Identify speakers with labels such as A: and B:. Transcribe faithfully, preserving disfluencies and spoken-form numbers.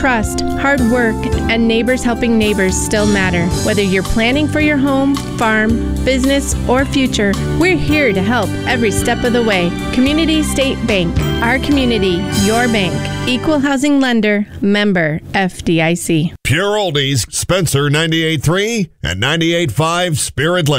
A: trust, hard work, and neighbors helping neighbors still matter. Whether you're planning for your home, farm, business, or future, we're here to help every step of the way. Community State Bank. Our community, your bank. Equal housing lender, member F D I C.
B: Pure Oldies, Spencer ninety-eight point three and ninety-eight point five Spirit Lake.